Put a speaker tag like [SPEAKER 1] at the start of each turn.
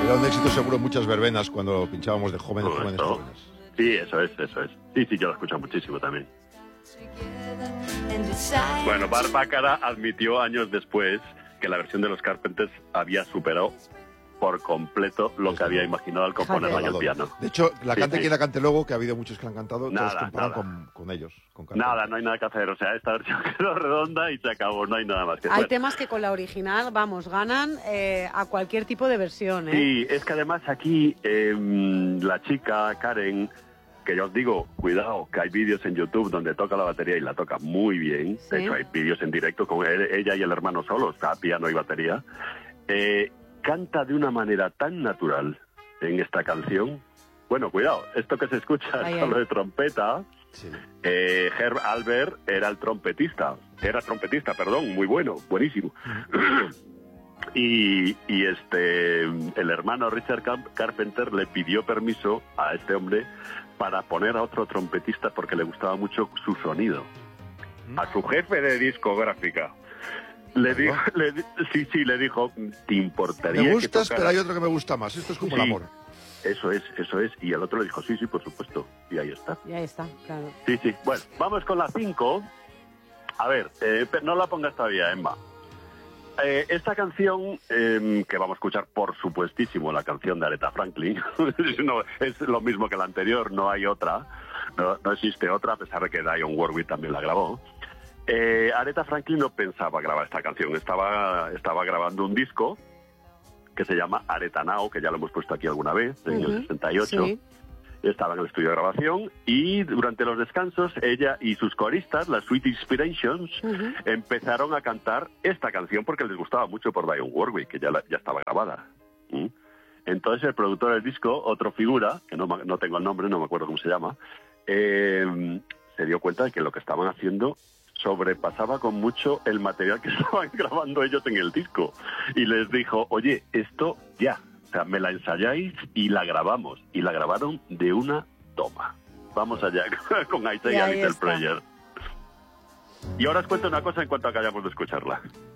[SPEAKER 1] Era un éxito seguro en muchas verbenas cuando pinchábamos de jóvenes.
[SPEAKER 2] Sí, eso es. Sí, yo lo escucho muchísimo también. Bueno, Bart Bacharach admitió años después que la versión de los Carpenters había superado por completo lo que había imaginado al componerla en el piano.
[SPEAKER 1] De hecho, la cante quien la cante luego, que ha habido muchos que la han cantado, todos comparan con ellos.
[SPEAKER 2] Nada, no hay nada que hacer. O sea, esta versión quedó redonda y se acabó, no hay nada más que hacer.
[SPEAKER 3] Hay temas que con la original, vamos, ganan a cualquier tipo de versión, ¿eh?
[SPEAKER 2] Sí, es que además aquí la chica, Karen, que ya os digo, cuidado, que hay vídeos en YouTube donde toca la batería y la toca muy bien. ¿Sí? De hecho, hay vídeos en directo con ella y el hermano solos, a piano y batería. Canta de una manera tan natural en esta canción. Bueno, cuidado, esto que se escucha es solo de trompeta. Sí. Herb Alpert era trompetista, muy bueno, buenísimo. y el hermano Richard Carpenter le pidió permiso a este hombre para poner a otro trompetista porque le gustaba mucho su sonido. A su jefe de discográfica. Le dijo, le dijo, ¿te importaría?
[SPEAKER 1] Me gustas, pero hay otro que me gusta más. Esto es como el amor.
[SPEAKER 2] Eso es. Y el otro le dijo, sí, por supuesto. Y ahí está.
[SPEAKER 3] Claro.
[SPEAKER 2] Sí. Bueno, vamos con la 5. A ver, no la pongas todavía, Emma. Esta canción, que vamos a escuchar, por supuestísimo, la canción de Aretha Franklin. No, es lo mismo que la anterior, no hay otra. No existe otra, a pesar de que Dionne Warwick también la grabó. Aretha Franklin no pensaba grabar esta canción, estaba grabando un disco que se llama Aretha Now, que ya lo hemos puesto aquí alguna vez, en el 68. Sí. Estaba en el estudio de grabación y durante los descansos ella y sus coristas, las Sweet Inspirations, empezaron a cantar esta canción porque les gustaba mucho por Dionne Warwick, que ya estaba grabada. Entonces el productor del disco, otro figura, que no tengo el nombre, no me acuerdo cómo se llama, se dio cuenta de que lo que estaban haciendo sobrepasaba con mucho el material que estaban grabando ellos en el disco. Y les dijo, oye, esto ya, o sea, me la ensayáis y la grabamos. Y la grabaron de una toma. Vamos allá con I Say a Little Prayer. Y ahora os cuento una cosa en cuanto acabamos de escucharla.